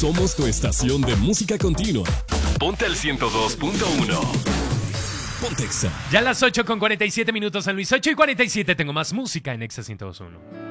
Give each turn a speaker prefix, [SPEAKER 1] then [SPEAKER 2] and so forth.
[SPEAKER 1] Somos tu estación de música continua. Ponte al 102.1. Ponte Exa.
[SPEAKER 2] Ya a las 8:47 San Luis. 8:47. Tengo más música en Exa 102.1.